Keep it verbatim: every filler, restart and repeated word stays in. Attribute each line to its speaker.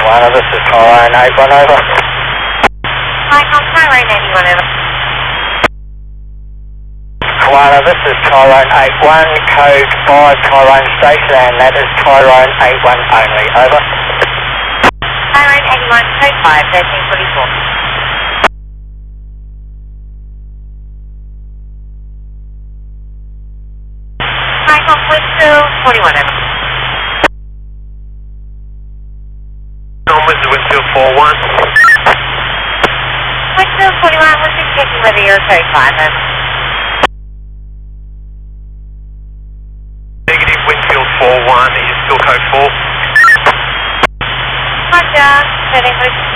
Speaker 1: Koala, this is Tyrone eight one, over.
Speaker 2: Hi, I'm Tyrone eighty-one, over.
Speaker 1: Koala, this is Tyrone eight one, code five Tyrone Station, and that is Tyrone eight one only, over.
Speaker 2: Tyrone eighty-one, code five, thirteen forty-four. Hi, I'm Windfield forty-one, over.
Speaker 3: On with the Windfield four one.
Speaker 2: Windfield forty-one, we're just checking whether you're code five, over.
Speaker 3: Negative Windfield four one, are you still code four?
Speaker 2: Roger, thirteen forty-four.